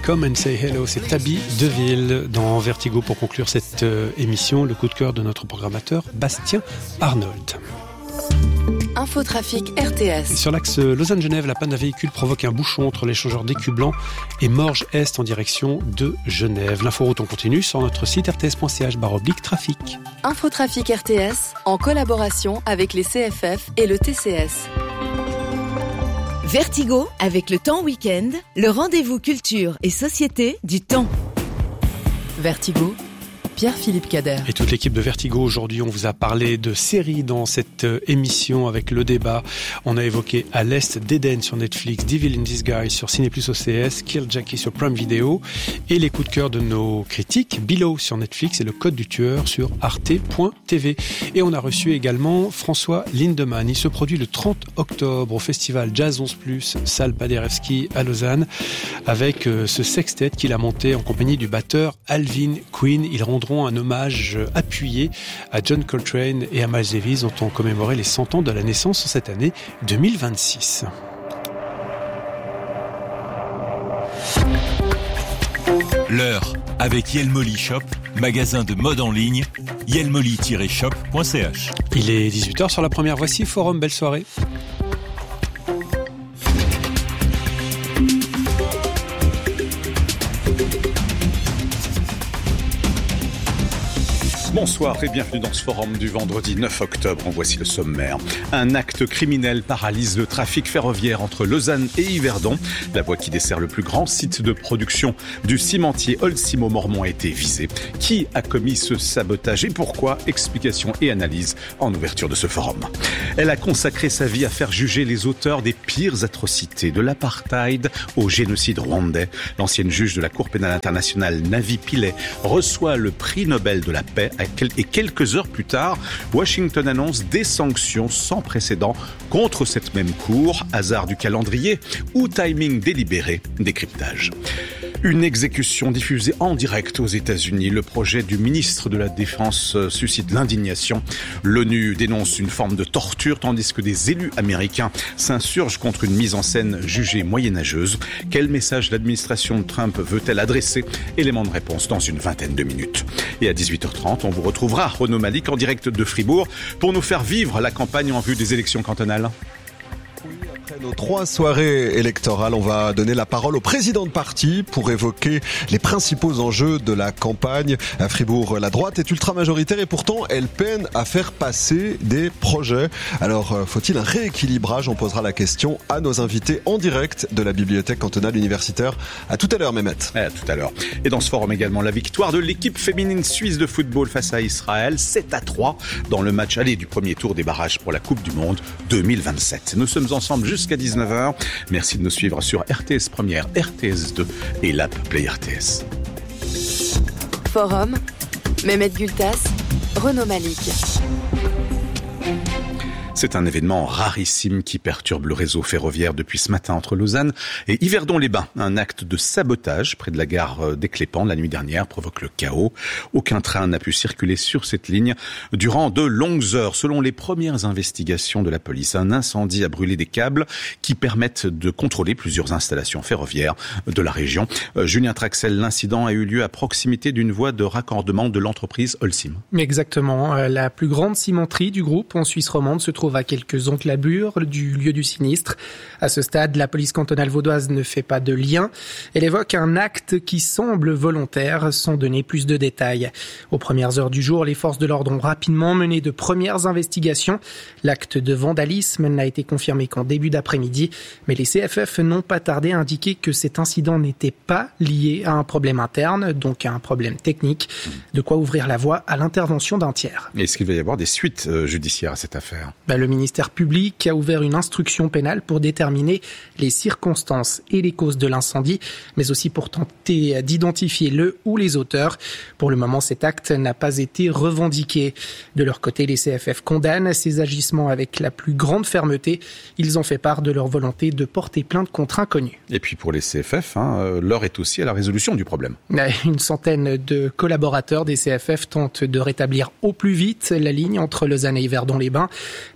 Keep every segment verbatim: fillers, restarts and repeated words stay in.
Come and Say Hello, c'est Tabby Deville dans Vertigo pour conclure cette euh, émission, le coup de cœur de notre programmateur Bastien Arnold. Infotrafic R T S. Et sur l'axe Lausanne-Genève, la panne d'un véhicule provoque un bouchon entre l'échangeur d'Écu Blanc et Morges-Est en direction de Genève. L'inforoute en continue sur notre site r t s point c h barre oblique trafic. Infotrafic R T S en collaboration avec les C F F et le T C S. Vertigo avec le Temps Week-end, le rendez-vous culture et société du Temps. Vertigo, Pierre-Philippe Cader. Et toute l'équipe de Vertigo, aujourd'hui, on vous a parlé de séries dans cette émission avec le débat. On a évoqué À l'Est d'Éden sur Netflix, Devil in Disguise sur Ciné Plus O C S, Kill Jackie sur Prime Video et les coups de cœur de nos critiques, Below sur Netflix et Le Code du Tueur sur arte point t v. Et on a reçu également François Lindemann. Il se produit le trente octobre au festival Jazz onze plus, salle Paderewski à Lausanne, avec ce sextet qu'il a monté en compagnie du batteur Alvin Queen. Ils rendront un hommage appuyé à John Coltrane et à Miles Davis dont on commémorait les cent ans de la naissance cette année deux mille vingt-six. L'heure avec Yelmoli Shop, magasin de mode en ligne, yelmoli tiret shop point c h. Il est dix-huit heures sur la première, voici Forum, belle soirée. Bonsoir et bienvenue dans ce forum du vendredi neuf octobre. En voici le sommaire. Un acte criminel paralyse le trafic ferroviaire entre Lausanne et Yverdon. La voie qui dessert le plus grand site de production du cimentier Holcim au Mormont a été visée. Qui a commis ce sabotage et pourquoi? Explication et analyse en ouverture de ce forum. Elle a consacré sa vie à faire juger les auteurs des pires atrocités, de l'apartheid au génocide rwandais. L'ancienne juge de la Cour pénale internationale, Navi Pillay, reçoit le prix Nobel de la paix et quelques heures plus tard, Washington annonce des sanctions sans précédent contre cette même cour. Hasard du calendrier ou timing délibéré? Décryptage. Une exécution diffusée en direct aux États-Unis. Le projet du ministre de la Défense suscite l'indignation. L'ONU dénonce une forme de torture tandis que des élus américains s'insurgent contre une mise en scène jugée moyenâgeuse. Quel message l'administration de Trump veut-elle adresser? Élément de réponse dans une vingtaine de minutes. Et à dix-huit heures trente, on vous retrouvera Renaud Malik en direct de Fribourg pour nous faire vivre la campagne en vue des élections cantonales. Après nos trois soirées électorales, on va donner la parole au président de parti pour évoquer les principaux enjeux de la campagne. À Fribourg, la droite est ultra majoritaire et pourtant elle peine à faire passer des projets. Alors faut-il un rééquilibrage? On posera la question à nos invités en direct de la bibliothèque cantonale universitaire. À tout à l'heure, Mehmet. À tout à l'heure. Et dans ce forum également, la victoire de l'équipe féminine suisse de football face à Israël, sept à trois dans le match aller du premier tour des barrages pour la Coupe du Monde deux mille vingt-sept. Nous sommes ensemble jusqu'à dix-neuf heures. Merci de nous suivre sur R T S Première, R T S deux et l'app Play R T S. Forum, Mehmet Gültas, Renaud Malik. C'est un événement rarissime qui perturbe le réseau ferroviaire depuis ce matin entre Lausanne et Yverdon-les-Bains. Un acte de sabotage près de la gare d'Éclépant la nuit dernière provoque le chaos. Aucun train n'a pu circuler sur cette ligne durant de longues heures. Selon les premières investigations de la police, un incendie a brûlé des câbles qui permettent de contrôler plusieurs installations ferroviaires de la région. Euh, Julien Traxel, l'incident a eu lieu à proximité d'une voie de raccordement de l'entreprise Holcim. Exactement. La plus grande cimenterie du groupe en Suisse romande se trouve à quelques enclabures du lieu du sinistre. À ce stade, la police cantonale vaudoise ne fait pas de lien. Elle évoque un acte qui semble volontaire, sans donner plus de détails. Aux premières heures du jour, les forces de l'ordre ont rapidement mené de premières investigations. L'acte de vandalisme n'a été confirmé qu'en début d'après-midi, mais les C F F n'ont pas tardé à indiquer que cet incident n'était pas lié à un problème interne, donc à un problème technique, de quoi ouvrir la voie à l'intervention d'un tiers. Est-ce qu'il va y avoir des suites euh, judiciaires à cette affaire? Ben, le ministère public a ouvert une instruction pénale pour déterminer les circonstances et les causes de l'incendie, mais aussi pour tenter d'identifier le ou les auteurs. Pour le moment, cet acte n'a pas été revendiqué. De leur côté, les C F F condamnent ces agissements avec la plus grande fermeté. Ils ont fait part de leur volonté de porter plainte contre inconnus. Et puis pour les C F F, hein, l'heure est aussi à la résolution du problème. Une centaine de collaborateurs des C F F tentent de rétablir au plus vite la ligne entre Lausanne et Yverdon-les-Bains, mais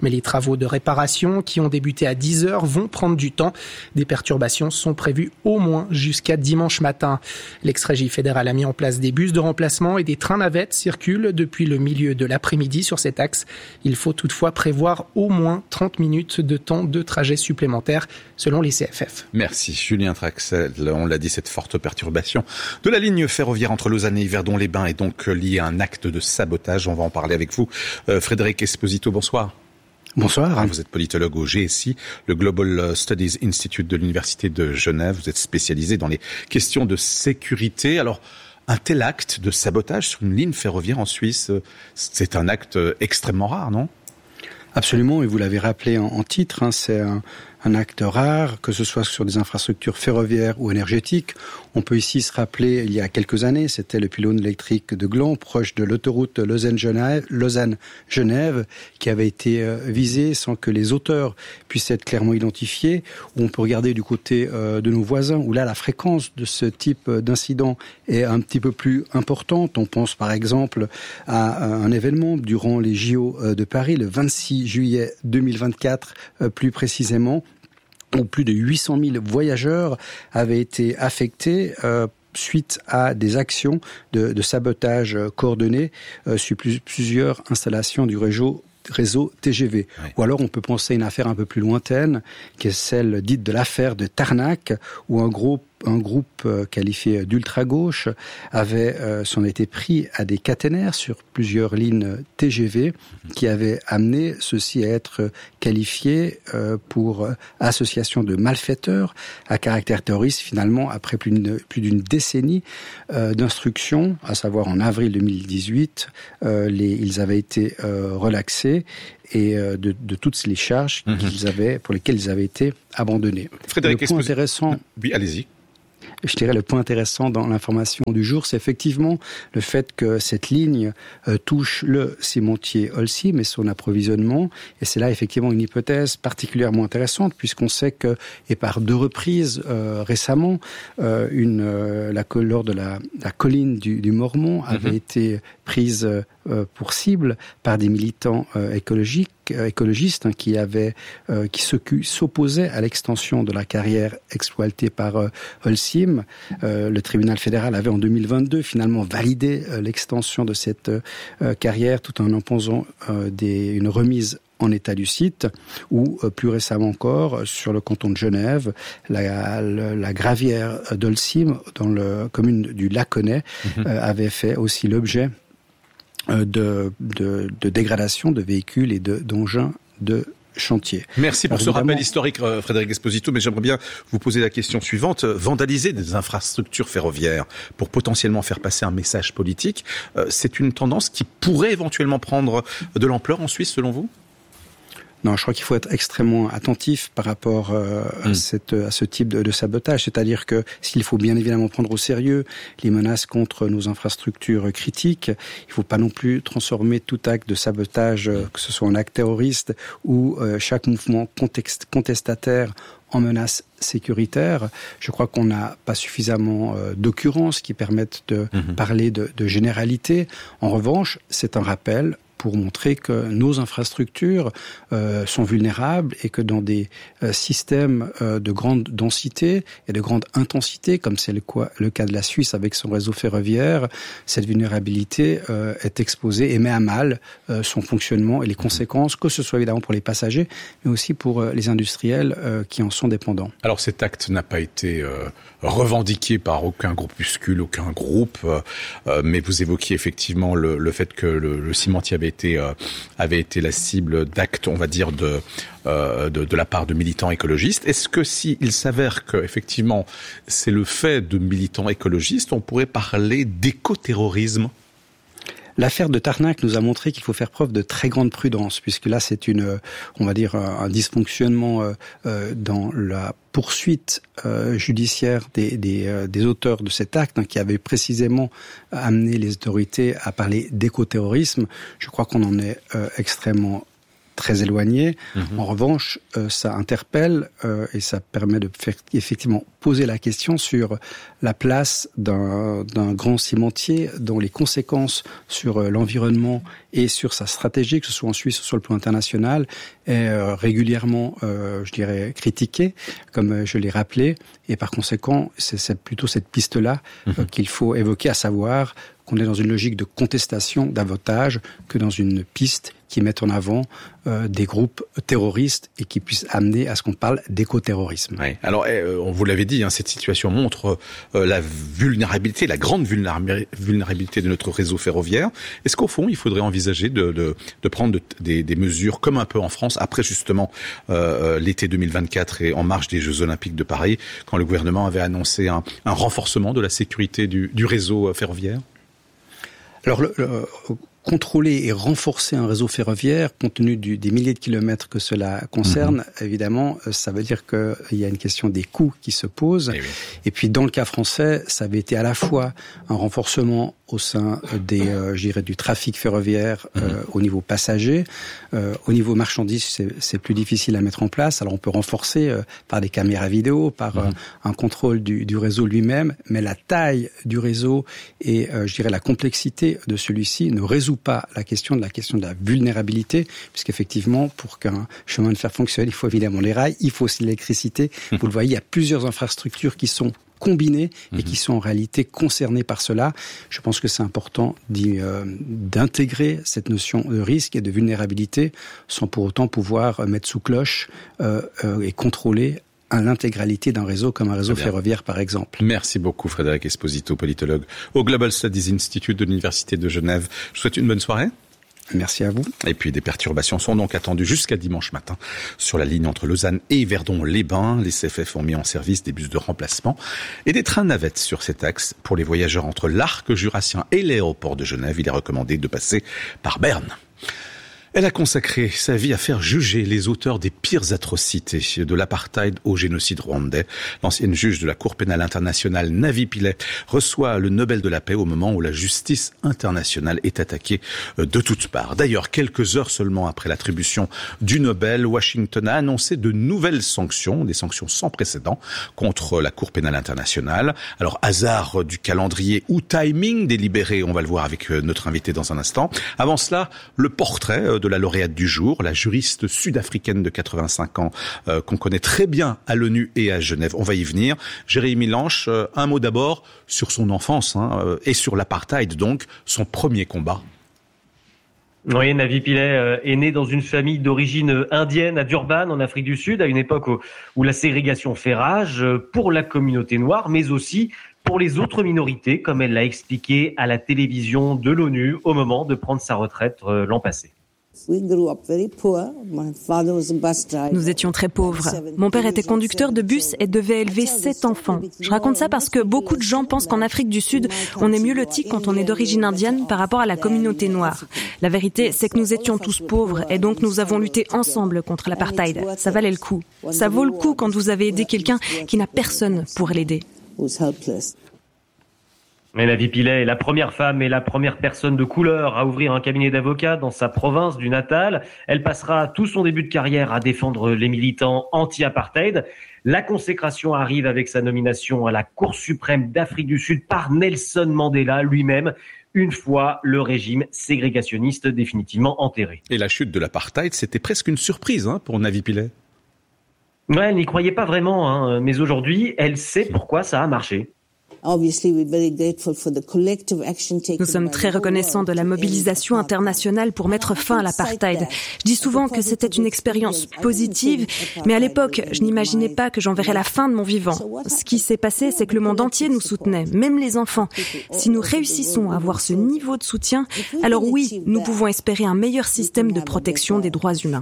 Mais les travaux de réparation qui ont débuté à dix heures vont prendre du temps. Des perturbations sont prévues au moins jusqu'à dimanche matin. L'ex-régie fédérale a mis en place des bus de remplacement et des trains navettes circulent depuis le milieu de l'après-midi sur cet axe. Il faut toutefois prévoir au moins trente minutes de temps de trajet supplémentaire selon les C F F. Merci Julien Traxel. On l'a dit, cette forte perturbation de la ligne ferroviaire entre Lausanne et Yverdon-les-Bains est donc liée à un acte de sabotage. On va en parler avec vous. Euh, Frédéric Esposito, bonsoir. Bonsoir. Vous êtes politologue au G S I, le Global Studies Institute de l'Université de Genève. Vous êtes spécialisé dans les questions de sécurité. Alors, un tel acte de sabotage sur une ligne ferroviaire en Suisse, c'est un acte extrêmement rare, non ? Absolument, et vous l'avez rappelé en, en titre, hein, c'est un, un acte rare, que ce soit sur des infrastructures ferroviaires ou énergétiques. On peut ici se rappeler, il y a quelques années, c'était le pylône électrique de Gland, proche de l'autoroute Lausanne-Genève, Lausanne-Genève, qui avait été euh, visé sans que les auteurs puissent être clairement identifiés. Ou on peut regarder du côté euh, de nos voisins, où là, la fréquence de ce type d'incident est un petit peu plus importante. On pense par exemple à un événement durant les J O de Paris, le vingt-six juillet deux mille vingt-quatre, euh, plus précisément, où plus de huit cent mille voyageurs avaient été affectés euh, suite à des actions de, de sabotage coordonnées euh, sur plus, plusieurs installations du réseau réseau T G V. Oui. Ou alors on peut penser à une affaire un peu plus lointaine, qui est celle dite de l'affaire de Tarnac, où un groupe un groupe qualifié d'ultra-gauche avait euh, s'en était pris à des caténaires sur plusieurs lignes T G V qui avaient amené ceux-ci à être qualifiés euh, pour association de malfaiteurs à caractère terroriste, finalement après plus d'une, plus d'une décennie euh, d'instruction, à savoir en avril deux mille dix-huit, euh, les, ils avaient été euh, relaxés et de, de toutes les charges mmh. qu'ils avaient, pour lesquelles ils avaient été abandonnés. Frédéric, le point intéressant, oui, allez-y. Je dirais le point intéressant dans l'information du jour, c'est effectivement le fait que cette ligne euh, touche le cimentier Holcim et son approvisionnement. Et c'est là effectivement une hypothèse particulièrement intéressante, puisqu'on sait que, et par deux reprises euh, récemment, euh, une, euh, la, lors de la, la colline du, du Mormont avait mm-hmm. été prise euh, pour cible par des militants euh, écologiques, euh, écologistes hein, qui avaient, euh, qui s'opposaient à l'extension de la carrière exploitée par euh, Holcim. Euh, le tribunal fédéral avait en deux mille vingt-deux finalement validé euh, l'extension de cette euh, carrière tout en imposant euh, des, une remise en état du site, ou euh, plus récemment encore, sur le canton de Genève, la, la, la gravière d'Holcim, dans la commune du Laconais, mmh. euh, avait fait aussi l'objet euh, de, de, de dégradation de véhicules et de, d'engins de chantier. Merci pour Alors, ce évidemment... rappel historique, Frédéric Esposito, mais j'aimerais bien vous poser la question suivante. Vandaliser des infrastructures ferroviaires pour potentiellement faire passer un message politique, c'est une tendance qui pourrait éventuellement prendre de l'ampleur en Suisse, selon vous ? Non, je crois qu'il faut être extrêmement attentif par rapport euh, mmh. à, cette, à ce type de, de sabotage. C'est-à-dire que s'il faut bien évidemment prendre au sérieux les menaces contre nos infrastructures critiques, il ne faut pas non plus transformer tout acte de sabotage, euh, que ce soit un acte terroriste ou euh, chaque mouvement contexte, contestataire en menace sécuritaire. Je crois qu'on n'a pas suffisamment euh, d'occurrences qui permettent de mmh. parler de, de généralité. En revanche, c'est un rappel pour montrer que nos infrastructures euh, sont vulnérables et que dans des euh, systèmes euh, de grande densité et de grande intensité, comme c'est le, quoi, le cas de la Suisse avec son réseau ferroviaire, cette vulnérabilité euh, est exposée et met à mal euh, son fonctionnement et les conséquences, que ce soit évidemment pour les passagers, mais aussi pour euh, les industriels euh, qui en sont dépendants. Alors cet acte n'a pas été euh, revendiqué par aucun groupuscule, aucun groupe, euh, mais vous évoquiez effectivement le, le fait que le, le cimentier avait été euh, avait été la cible d'actes, on va dire, de, euh, de de la part de militants écologistes. Est-ce que s'il s'avère que effectivement c'est le fait de militants écologistes, on pourrait parler d'écoterrorisme ? L'affaire de Tarnac nous a montré qu'il faut faire preuve de très grande prudence, puisque là c'est une, on va dire, un dysfonctionnement euh, dans la poursuite euh, judiciaire des, des, euh, des auteurs de cet acte, hein, qui avait précisément amené les autorités à parler d'écoterrorisme. Je crois qu'on en est euh, extrêmement très éloigné. Mmh. En revanche, euh, ça interpelle euh, et ça permet de faire effectivement poser la question sur la place d'un, d'un grand cimentier dont les conséquences sur euh, l'environnement et sur sa stratégie, que ce soit en Suisse ou sur le plan international, est euh, régulièrement, euh, je dirais, critiquée, comme euh, je l'ai rappelé, et par conséquent, c'est, c'est plutôt cette piste-là euh, mmh. qu'il faut évoquer, à savoir qu'on est dans une logique de contestation d'avantage que dans une piste qui met en avant euh, des groupes terroristes et qui puisse amener à ce qu'on parle d'écoterrorisme. Oui. Alors, eh, on vous l'avait dit, hein, cette situation montre euh, la vulnérabilité, la grande vulnérabilité de notre réseau ferroviaire. Est-ce qu'au fond, il faudrait envisager de, de, de prendre de, des, des mesures, comme un peu en France, après justement euh, l'été deux mille vingt-quatre et en marge des Jeux Olympiques de Paris, quand le gouvernement avait annoncé un, un renforcement de la sécurité du, du réseau ferroviaire ? Alors, le, le, contrôler et renforcer un réseau ferroviaire, compte tenu du, des milliers de kilomètres que cela concerne, mmh. évidemment, ça veut dire qu'il y a une question des coûts qui se pose. Et, oui. et puis, dans le cas français, ça avait été à la fois un renforcement au sein des, euh, je dirais, du trafic ferroviaire euh, mmh. au niveau passager. Euh, au niveau marchandises, c'est, c'est plus difficile à mettre en place. Alors, on peut renforcer euh, par des caméras vidéo, par mmh. euh, un contrôle du, du réseau lui-même, mais la taille du réseau et, euh, je dirais, la complexité de celui-ci ne résout pas la question de la question de la vulnérabilité, puisqu'effectivement, pour qu'un chemin de fer fonctionne, il faut évidemment les rails, il faut aussi l'électricité. Mmh. Vous le voyez, il y a plusieurs infrastructures qui sont combinés et mmh. qui sont en réalité concernés par cela. Je pense que c'est important euh, d'intégrer cette notion de risque et de vulnérabilité sans pour autant pouvoir mettre sous cloche euh, euh, et contrôler à l'intégralité d'un réseau comme un réseau ferroviaire, par exemple. Merci beaucoup, Frédéric Esposito, politologue au Global Studies Institute de l'Université de Genève. Je vous souhaite une bonne soirée. Merci à vous. Et puis des perturbations sont donc attendues jusqu'à dimanche matin sur la ligne entre Lausanne et Yverdon-les-Bains. Les C F F ont mis en service des bus de remplacement et des trains navettes sur cet axe. Pour les voyageurs entre l'arc jurassien et l'aéroport de Genève, il est recommandé de passer par Berne. Elle a consacré sa vie à faire juger les auteurs des pires atrocités, de l'apartheid au génocide rwandais. L'ancienne juge de la Cour pénale internationale, Navi Pillay, reçoit le Nobel de la paix au moment où la justice internationale est attaquée de toutes parts. D'ailleurs, quelques heures seulement après l'attribution du Nobel, Washington a annoncé de nouvelles sanctions, des sanctions sans précédent contre la Cour pénale internationale. Alors, hasard du calendrier ou timing délibéré, on va le voir avec notre invité dans un instant. Avant cela, le portrait de la lauréate du jour, la juriste sud-africaine de quatre-vingt-cinq ans euh, qu'on connaît très bien à l'ONU et à Genève. On va y venir. Jérémy Lanche, euh, un mot d'abord sur son enfance hein, euh, et sur l'apartheid, donc son premier combat. Oui, Navi Pillay euh, est née dans une famille d'origine indienne à Durban, en Afrique du Sud, à une époque où, où la ségrégation fait rage pour la communauté noire, mais aussi pour les autres minorités, comme elle l'a expliqué à la télévision de l'ONU au moment de prendre sa retraite euh, l'an passé. Nous étions très pauvres. Mon père était conducteur de bus et devait élever sept enfants. Je raconte ça parce que beaucoup de gens pensent qu'en Afrique du Sud, on est mieux lotis quand on est d'origine indienne par rapport à la communauté noire. La vérité, c'est que nous étions tous pauvres et donc nous avons lutté ensemble contre l'apartheid. Ça valait le coup. Ça vaut le coup quand vous avez aidé quelqu'un qui n'a personne pour l'aider. Mais Navi Pillay est la première femme et la première personne de couleur à ouvrir un cabinet d'avocats dans sa province du Natal. Elle passera tout son début de carrière à défendre les militants anti-apartheid. La consécration arrive avec sa nomination à la Cour suprême d'Afrique du Sud par Nelson Mandela lui-même, une fois le régime ségrégationniste définitivement enterré. Et la chute de l'apartheid, c'était presque une surprise hein, pour Navi Pillay. Ouais, elle n'y croyait pas vraiment, hein, mais aujourd'hui, elle sait pourquoi ça a marché. Nous sommes très reconnaissants de la mobilisation internationale pour mettre fin à l'apartheid. Je dis souvent que c'était une expérience positive, mais à l'époque, je n'imaginais pas que j'en verrais la fin de mon vivant. Ce qui s'est passé, c'est que le monde entier nous soutenait, même les enfants. Si nous réussissons à avoir ce niveau de soutien, alors oui, nous pouvons espérer un meilleur système de protection des droits humains.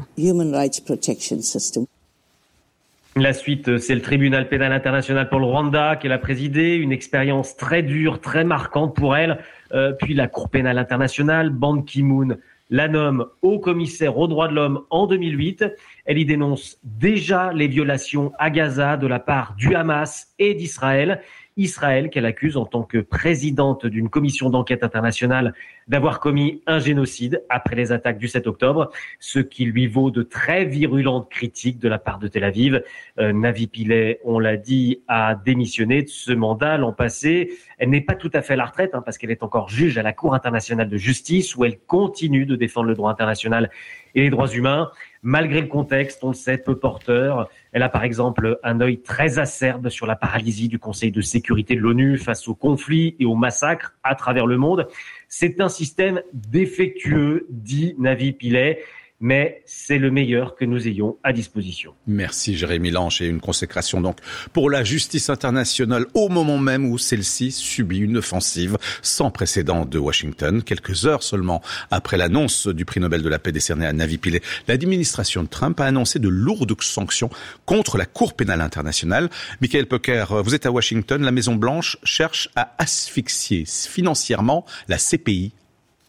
La suite, c'est le tribunal pénal international pour le Rwanda qu'elle a présidé, une expérience très dure, très marquante pour elle. Euh, puis la Cour pénale internationale, Ban Ki-moon la nomme haut commissaire aux droits de l'homme en deux mille huit. Elle y dénonce déjà les violations à Gaza de la part du Hamas et d'Israël. Israël qu'elle accuse en tant que présidente d'une commission d'enquête internationale d'avoir commis un génocide après les attaques du sept octobre, ce qui lui vaut de très virulentes critiques de la part de Tel Aviv. Euh, Navi Pillay, on l'a dit, a démissionné de ce mandat l'an passé. Elle n'est pas tout à fait à la retraite hein, parce qu'elle est encore juge à la Cour internationale de justice où elle continue de défendre le droit international et les droits humains. Malgré le contexte, on le sait, peu porteur, elle a par exemple un œil très acerbe sur la paralysie du Conseil de sécurité de l'ONU face aux conflits et aux massacres à travers le monde. C'est un système défectueux, dit Navi Pillay, mais c'est le meilleur que nous ayons à disposition. Merci Jérémy Lange, et une consécration donc pour la justice internationale au moment même où celle-ci subit une offensive sans précédent de Washington. Quelques heures seulement après l'annonce du prix Nobel de la paix décerné à Navi Pillay, l'administration de Trump a annoncé de lourdes sanctions contre la Cour pénale internationale. Michael Pocker, vous êtes à Washington, la Maison-Blanche cherche à asphyxier financièrement la C P I.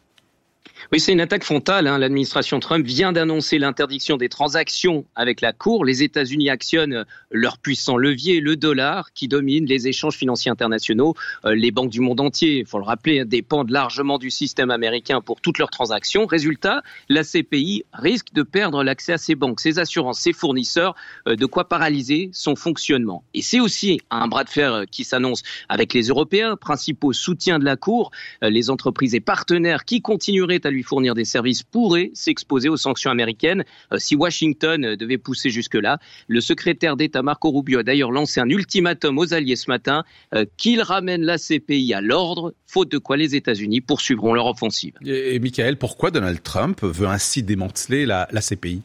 Oui, c'est une attaque frontale. Hein. L'administration Trump vient d'annoncer l'interdiction des transactions avec la Cour. Les États-Unis actionnent leur puissant levier, le dollar, qui domine les échanges financiers internationaux. Euh, les banques du monde entier, il faut le rappeler, dépendent largement du système américain pour toutes leurs transactions. Résultat, la C P I risque de perdre l'accès à ses banques, ses assurances, ses fournisseurs, euh, de quoi paralyser son fonctionnement. Et c'est aussi un bras de fer qui s'annonce avec les Européens, principaux soutiens de la Cour. Euh, les entreprises et partenaires qui continueraient à lui fournir des services pourraient s'exposer aux sanctions américaines euh, si Washington euh, devait pousser jusque-là. Le secrétaire d'État Marco Rubio a d'ailleurs lancé un ultimatum aux alliés ce matin euh, qu'ils ramènent la C P I à l'ordre, faute de quoi les États-Unis poursuivront leur offensive. Et, et Michael, pourquoi Donald Trump veut ainsi démanteler la, la C P I ?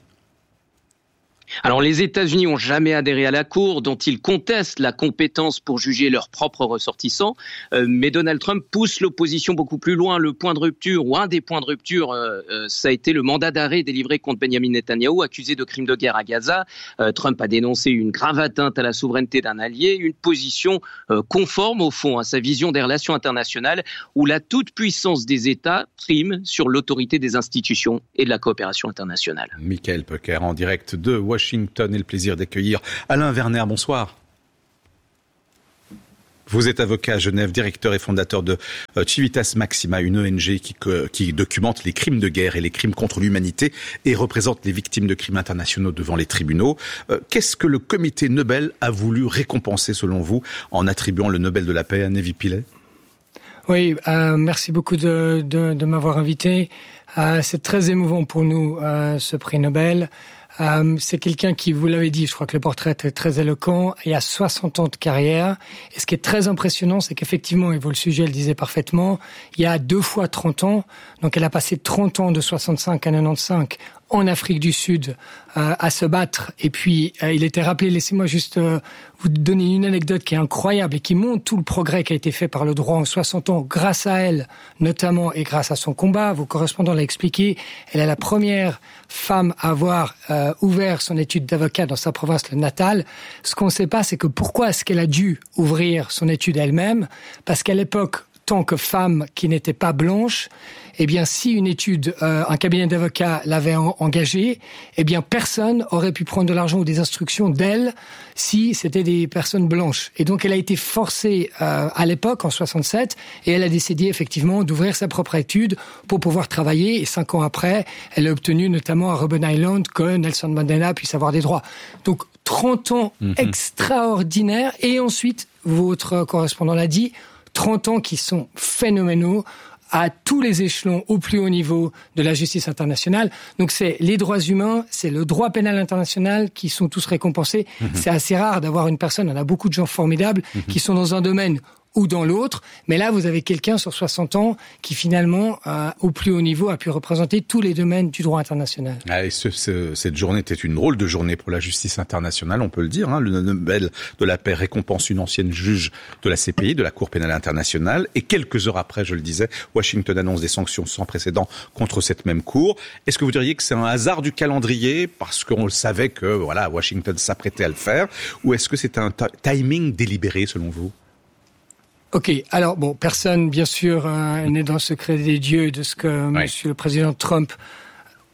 Alors les États-Unis n'ont jamais adhéré à la Cour, dont ils contestent la compétence pour juger leurs propres ressortissants, euh, mais Donald Trump pousse l'opposition beaucoup plus loin. Le point de rupture, ou un des points de rupture, euh, euh, ça a été le mandat d'arrêt délivré contre Benjamin Netanyahou, accusé de crimes de guerre à Gaza. Euh, Trump a dénoncé une grave atteinte à la souveraineté d'un allié, une position euh, conforme au fond à sa vision des relations internationales, où la toute-puissance des États prime sur l'autorité des institutions et de la coopération internationale. Michael Pocker en direct de Washington. Washington et le plaisir d'accueillir Alain Werner. Bonsoir. Vous êtes avocat à Genève, directeur et fondateur de Civitas Maxima, une O N G qui, qui documente les crimes de guerre et les crimes contre l'humanité et représente les victimes de crimes internationaux devant les tribunaux. Qu'est-ce que le comité Nobel a voulu récompenser selon vous en attribuant le Nobel de la paix à Navi Pillay ? Oui, euh, merci beaucoup de, de, de m'avoir invité. Euh, c'est très émouvant pour nous, euh, ce prix Nobel. Euh, c'est quelqu'un qui, vous l'avez dit, je crois que le portrait est très éloquent, il a soixante ans de carrière, et ce qui est très impressionnant, c'est qu'effectivement, et vous le sujet le disait parfaitement, il y a deux fois trente ans, donc elle a passé trente ans de soixante-cinq à quatre-vingt-quinze en Afrique du Sud euh, à se battre, et puis euh, il était rappelé, laissez-moi juste euh, vous donner une anecdote qui est incroyable et qui montre tout le progrès qui a été fait par le droit en soixante ans, grâce à elle, notamment, et grâce à son combat. Vos correspondants l'ont expliqué, elle est la première femme à avoir euh, ouvert son étude d'avocat dans sa province natale. Ce qu'on ne sait pas, c'est que pourquoi est-ce qu'elle a dû ouvrir son étude elle-même ? Parce qu'à l'époque, tant que femme qui n'était pas blanche, eh bien, si une étude, euh, un cabinet d'avocats l'avait en, engagée, eh bien, personne aurait pu prendre de l'argent ou des instructions d'elle si c'était des personnes blanches. Et donc, elle a été forcée euh, à l'époque, en soixante-sept, et elle a décidé effectivement d'ouvrir sa propre étude pour pouvoir travailler. Et cinq ans après, elle a obtenu notamment à Robben Island que Nelson Mandela puisse avoir des droits. Donc, trente ans mmh. extraordinaires. Et ensuite, votre correspondant l'a dit, trente ans qui sont phénoménaux à tous les échelons, au plus haut niveau de la justice internationale. Donc c'est les droits humains, c'est le droit pénal international qui sont tous récompensés. Mmh. C'est assez rare d'avoir une personne, on a beaucoup de gens formidables mmh. qui sont dans un domaine ou dans l'autre, mais là vous avez quelqu'un sur soixante ans qui finalement, euh, au plus haut niveau, a pu représenter tous les domaines du droit international. Ah, et ce, ce, cette journée était une drôle de journée pour la justice internationale, on peut le dire. Hein. Le Nobel de la paix récompense une ancienne juge de la C P I, de la Cour pénale internationale, et quelques heures après, je le disais, Washington annonce des sanctions sans précédent contre cette même Cour. Est-ce que vous diriez que c'est un hasard du calendrier, parce qu'on le savait que voilà, Washington s'apprêtait à le faire, ou est-ce que c'est un t- timing délibéré selon vous ? Ok, alors bon, personne, bien sûr, euh, n'est dans le secret des dieux de ce que oui. Monsieur le Président Trump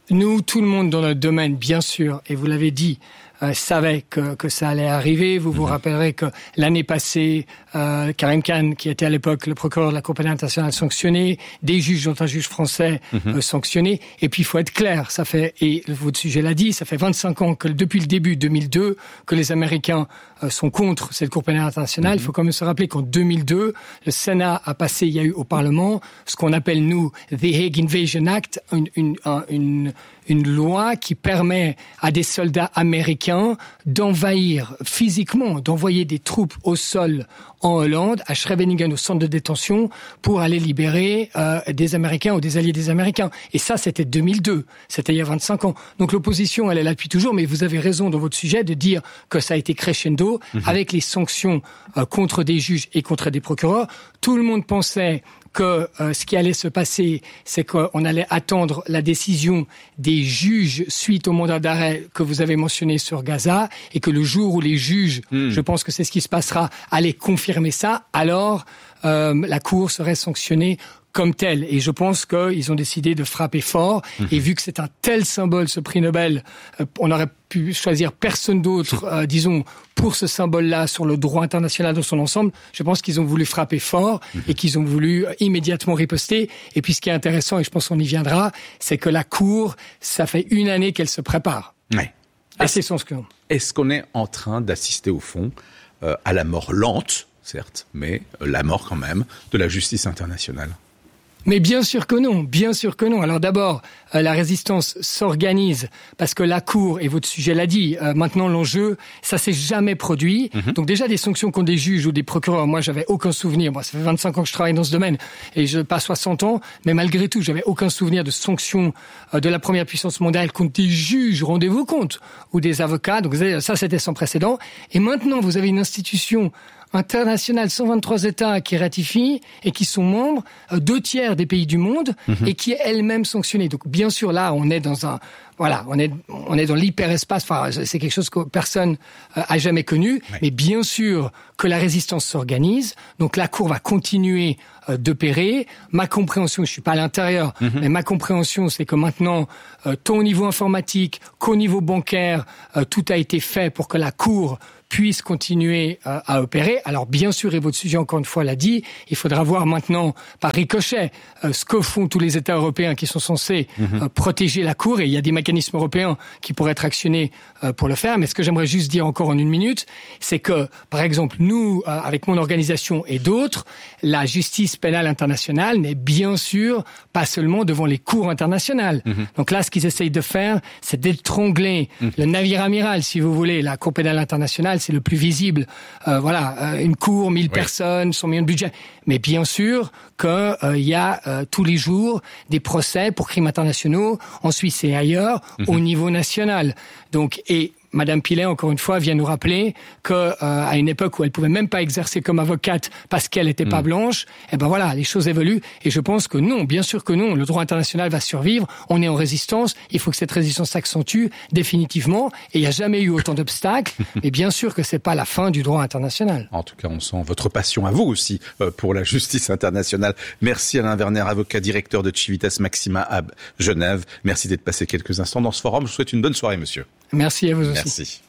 nous, tout le monde dans notre domaine, bien sûr, et vous l'avez dit, Euh, savait que, que ça allait arriver. Vous vous mmh. rappellerez que l'année passée, euh, Karim Khan, qui était à l'époque le procureur de la Cour pénale internationale, sanctionné, des juges, dont un juge français, mmh. euh, sanctionné. Et puis, il faut être clair, ça fait, et votre sujet l'a dit, ça fait vingt-cinq ans que depuis le début deux mille deux, que les Américains euh, sont contre cette Cour pénale internationale. Mmh. Il faut quand même se rappeler qu'en deux mille deux, le Sénat a passé, il y a eu au Parlement, ce qu'on appelle, nous, The Hague Invasion Act, une, une, une, une loi qui permet à des soldats américains d'envahir physiquement, d'envoyer des troupes au sol en Hollande, à Scheveningen, au centre de détention, pour aller libérer euh, des Américains ou des alliés des Américains. Et ça, c'était deux mille deux, c'était il y a vingt-cinq ans. Donc l'opposition, elle est là depuis toujours, mais vous avez raison dans votre sujet de dire que ça a été crescendo mmh. avec les sanctions euh, contre des juges et contre des procureurs. Tout le monde pensait que euh, ce qui allait se passer, c'est qu'on allait attendre la décision des juges suite au mandat d'arrêt que vous avez mentionné sur Gaza, et que le jour où les juges, mmh. je pense que c'est ce qui se passera, allaient confirmer ça, alors euh, la Cour serait sanctionnée comme tel. Et je pense qu'ils ont décidé de frapper fort. Mmh. Et vu que c'est un tel symbole, ce prix Nobel, euh, on aurait pu choisir personne d'autre, euh, disons, pour ce symbole-là, sur le droit international dans son ensemble. Je pense qu'ils ont voulu frapper fort mmh. et qu'ils ont voulu euh, immédiatement riposter. Et puis ce qui est intéressant, et je pense qu'on y viendra, c'est que la Cour, ça fait une année qu'elle se prépare. Ouais. Assez sans scrupule. Est-ce qu'on est en train d'assister, au fond, euh, à la mort lente, certes, mais euh, la mort quand même, de la justice internationale ? Mais bien sûr que non, bien sûr que non. Alors d'abord, euh, la résistance s'organise parce que la Cour, et votre sujet l'a dit, euh, maintenant l'enjeu, ça s'est jamais produit. Mm-hmm. Donc déjà des sanctions contre des juges ou des procureurs, moi j'avais aucun souvenir. Moi ça fait vingt-cinq ans que je travaille dans ce domaine et je passe soixante ans, mais malgré tout, j'avais aucun souvenir de sanctions euh, de la première puissance mondiale contre des juges, rendez-vous compte, ou des avocats. Donc ça c'était sans précédent. Et maintenant, vous avez une institution internationale, cent vingt-trois États qui ratifient et qui sont membres, euh, deux tiers des pays du monde, mmh. et qui est elle-même sanctionnée. Donc bien sûr, là, on est dans un, voilà, on est, on est dans l'hyperespace. Enfin, c'est quelque chose que personne euh, a jamais connu. Ouais. Mais bien sûr que la résistance s'organise. Donc la Cour va continuer euh, d'opérer. Ma compréhension, je suis pas à l'intérieur, mmh. mais ma compréhension, c'est que maintenant, euh, tant au niveau informatique qu'au niveau bancaire, euh, tout a été fait pour que la Cour puisse continuer euh, à opérer. Alors bien sûr, et votre sujet encore une fois l'a dit, il faudra voir maintenant par ricochet euh, ce que font tous les États européens qui sont censés mmh. euh, protéger la Cour, et il y a des mécanismes européens qui pourraient être actionnés euh, pour le faire. Mais ce que j'aimerais juste dire encore en une minute, c'est que, par exemple, nous, euh, avec mon organisation et d'autres, la justice pénale internationale n'est bien sûr pas seulement devant les cours internationales. Mmh. Donc là, ce qu'ils essayent de faire, c'est d'étrangler mmh. le navire amiral, si vous voulez, la Cour pénale internationale, c'est le plus visible. Euh, voilà, euh, une cour, mille oui. personnes, cent millions de budget. Mais bien sûr qu'il euh, y a euh, tous les jours des procès pour crimes internationaux en Suisse et ailleurs, mm-hmm. au niveau national. Donc, et Madame Pilet, encore une fois, vient nous rappeler que euh, à une époque où elle pouvait même pas exercer comme avocate parce qu'elle n'était mmh. pas blanche, eh ben voilà, les choses évoluent. Et je pense que non, bien sûr que non, le droit international va survivre. On est en résistance. Il faut que cette résistance s'accentue définitivement. Et il n'y a jamais eu autant d'obstacles. Mais bien sûr que c'est pas la fin du droit international. En tout cas, on sent votre passion à vous aussi euh, pour la justice internationale. Merci Alain Werner, avocat directeur de Civitas Maxima à Genève. Merci d'être passé quelques instants dans ce forum. Je vous souhaite une bonne soirée, monsieur. Merci à vous aussi. Merci.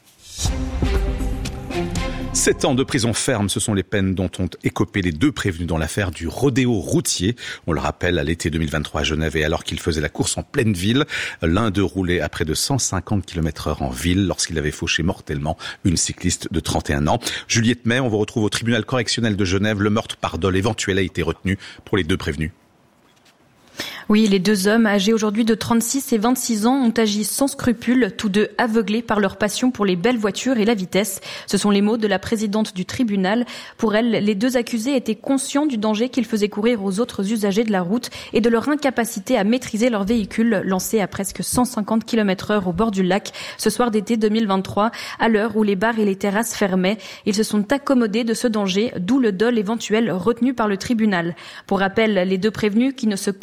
Sept ans de prison ferme, ce sont les peines dont ont écopé les deux prévenus dans l'affaire du rodéo routier. On le rappelle, à l'été deux mille vingt-trois à Genève, et alors qu'il faisait la course en pleine ville, l'un d'eux roulait à près de cent cinquante kilomètres heure en ville lorsqu'il avait fauché mortellement une cycliste de trente et un ans. Juliette May, on vous retrouve au tribunal correctionnel de Genève. Le meurtre par dol éventuel a été retenu pour les deux prévenus. Oui, les deux hommes, âgés aujourd'hui de trente-six et vingt-six ans, ont agi sans scrupule, tous deux aveuglés par leur passion pour les belles voitures et la vitesse. Ce sont les mots de la présidente du tribunal. Pour elle, les deux accusés étaient conscients du danger qu'ils faisaient courir aux autres usagers de la route et de leur incapacité à maîtriser leur véhicule, lancé à presque cent cinquante kilomètres heure au bord du lac ce soir d'été deux mille vingt-trois, à l'heure où les bars et les terrasses fermaient. Ils se sont accommodés de ce danger, d'où le dol éventuel retenu par le tribunal. Pour rappel, les deux prévenus, qui ne se connaissaient pas,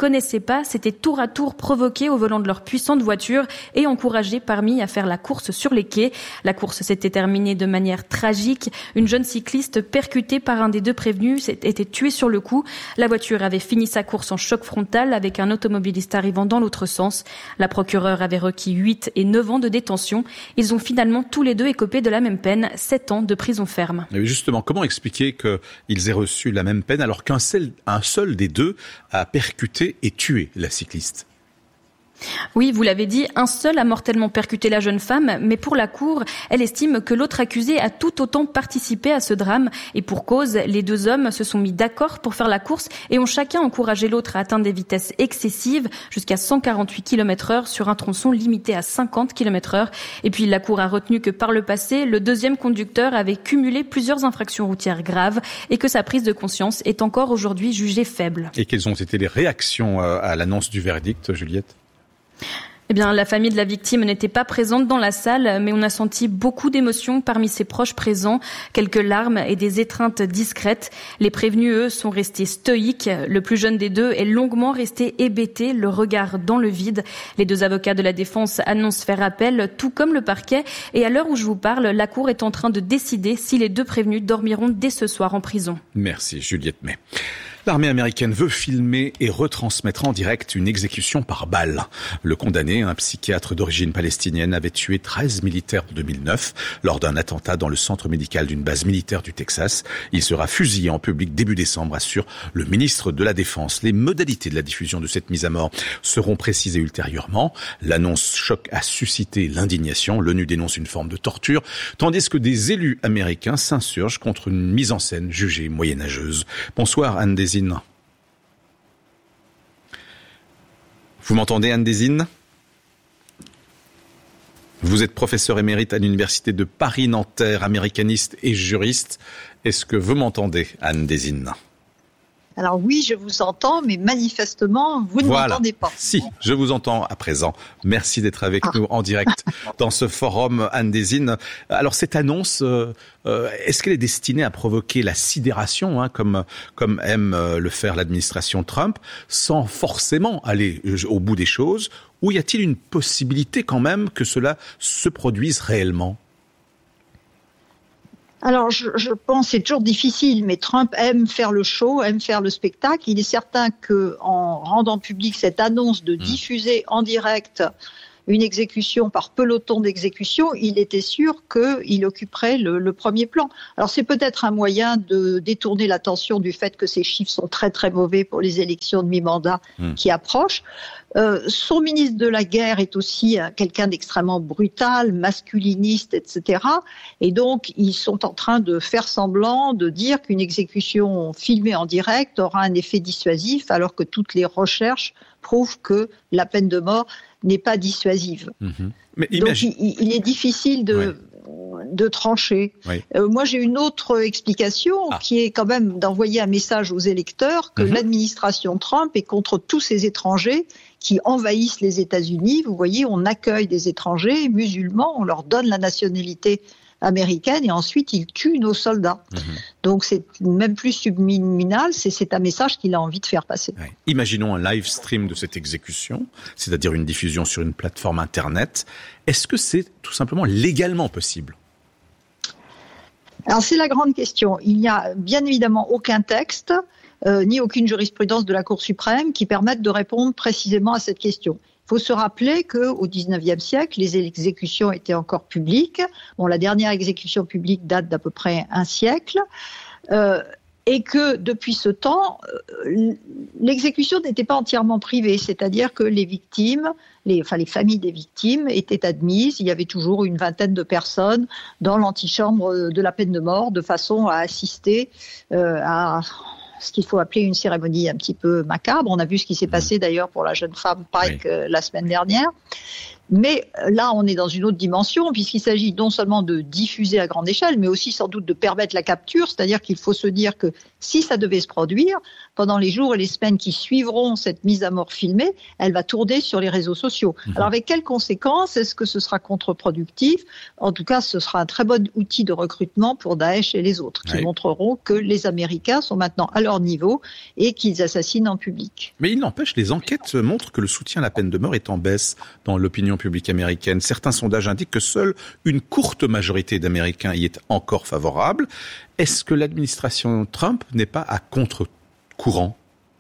pas s'étaient tour à tour provoqués au volant de leur puissante voiture et encouragés parmi à faire la course sur les quais. La course s'était terminée de manière tragique. Une jeune cycliste percutée par un des deux prévenus était tuée sur le coup. La voiture avait fini sa course en choc frontal avec un automobiliste arrivant dans l'autre sens. La procureure avait requis huit et neuf ans de détention. Ils ont finalement tous les deux écopé de la même peine, sept ans de prison ferme. Et justement, comment expliquer qu'ils aient reçu la même peine alors qu'un seul, un seul des deux a percuté et tué la cycliste ? Oui, vous l'avez dit, un seul a mortellement percuté la jeune femme, mais pour la Cour, elle estime que l'autre accusé a tout autant participé à ce drame. Et pour cause, les deux hommes se sont mis d'accord pour faire la course et ont chacun encouragé l'autre à atteindre des vitesses excessives, jusqu'à cent quarante-huit kilomètres heure sur un tronçon limité à cinquante kilomètres heure. Et puis la Cour a retenu que par le passé, le deuxième conducteur avait cumulé plusieurs infractions routières graves et que sa prise de conscience est encore aujourd'hui jugée faible. Et quelles ont été les réactions à l'annonce du verdict, Juliette ? Eh bien, la famille de la victime n'était pas présente dans la salle, mais on a senti beaucoup d'émotions parmi ses proches présents, quelques larmes et des étreintes discrètes. Les prévenus, eux, sont restés stoïques. Le plus jeune des deux est longuement resté hébété, le regard dans le vide. Les deux avocats de la défense annoncent faire appel, tout comme le parquet. Et à l'heure où je vous parle, la Cour est en train de décider si les deux prévenus dormiront dès ce soir en prison. Merci, Juliette May. L'armée américaine veut filmer et retransmettre en direct une exécution par balle. Le condamné, un psychiatre d'origine palestinienne, avait tué treize militaires en deux mille neuf lors d'un attentat dans le centre médical d'une base militaire du Texas. Il sera fusillé en public début décembre, assure le ministre de la Défense. Les modalités de la diffusion de cette mise à mort seront précisées ultérieurement. L'annonce choc a suscité l'indignation. L'ONU dénonce une forme de torture, tandis que des élus américains s'insurgent contre une mise en scène jugée moyenâgeuse. Bonsoir Anne Désine. Vous m'entendez, Anne Désine ? Vous êtes professeur émérite à l'université de Paris-Nanterre, américaniste et juriste. Est-ce que vous m'entendez, Anne Désine ? Alors oui, je vous entends, mais manifestement, vous ne voilà. m'entendez pas. Si, je vous entends à présent. Merci d'être avec ah. nous en direct dans ce forum, Anne Désine. Alors cette annonce, euh, euh, est-ce qu'elle est destinée à provoquer la sidération, hein, comme, comme aime euh, le faire l'administration Trump, sans forcément aller au bout des choses, ou y a-t-il une possibilité quand même que cela se produise réellement ? Alors, je, je pense que c'est toujours difficile, mais Trump aime faire le show, aime faire le spectacle. Il est certain que, en rendant public cette annonce de diffuser en direct une exécution par peloton d'exécution, il était sûr qu'il occuperait le, le premier plan. Alors c'est peut-être un moyen de détourner l'attention du fait que ces chiffres sont très très mauvais pour les élections de mi-mandat mmh. qui approchent. Euh, son ministre de la guerre est aussi euh, quelqu'un d'extrêmement brutal, masculiniste, et cetera. Et donc, ils sont en train de faire semblant de dire qu'une exécution filmée en direct aura un effet dissuasif, alors que toutes les recherches prouvent que la peine de mort n'est pas dissuasive. Mmh. Mais imagine... Donc, il, il est difficile de... Oui. de trancher. Oui. Euh, moi, j'ai une autre explication ah. qui est quand même d'envoyer un message aux électeurs que mmh. l'administration Trump est contre tous ces étrangers qui envahissent les États-Unis. Vous voyez, on accueille des étrangers musulmans, on leur donne la nationalité américaine et ensuite ils tuent nos soldats. Mmh. Donc c'est même plus subliminal, c'est, c'est un message qu'il a envie de faire passer. Ouais. Imaginons un live stream de cette exécution, c'est-à-dire une diffusion sur une plateforme Internet. Est-ce que c'est tout simplement légalement possible ? Alors c'est la grande question. Il n'y a bien évidemment aucun texte, euh, ni aucune jurisprudence de la Cour suprême qui permette de répondre précisément à cette question. Il faut se rappeler qu'au dix-neuvième siècle, les exécutions étaient encore publiques. Bon, la dernière exécution publique date d'à peu près un siècle. Euh, et que depuis ce temps, euh, l'exécution n'était pas entièrement privée. C'est-à-dire que les victimes, les, enfin les familles des victimes étaient admises. Il y avait toujours une vingtaine de personnes dans l'antichambre de la peine de mort de façon à assister euh, à... ce qu'il faut appeler une cérémonie un petit peu macabre. On a vu ce qui s'est passé d'ailleurs pour la jeune femme Pike oui. euh, la semaine dernière. Mais là, on est dans une autre dimension, puisqu'il s'agit non seulement de diffuser à grande échelle, mais aussi sans doute de permettre la capture, c'est-à-dire qu'il faut se dire que si ça devait se produire, pendant les jours et les semaines qui suivront cette mise à mort filmée, elle va tourner sur les réseaux sociaux. Mmh. Alors avec quelles conséquences? Est-ce que ce sera contre-productif? En tout cas, ce sera un très bon outil de recrutement pour Daesh et les autres, qui oui. montreront que les Américains sont maintenant à leur niveau et qu'ils assassinent en public. Mais il n'empêche, les enquêtes montrent que le soutien à la peine de mort est en baisse dans l'opinion publique américaine. Certains sondages indiquent que seule une courte majorité d'Américains y est encore favorable. Est-ce que l'administration Trump n'est pas à contre-courant?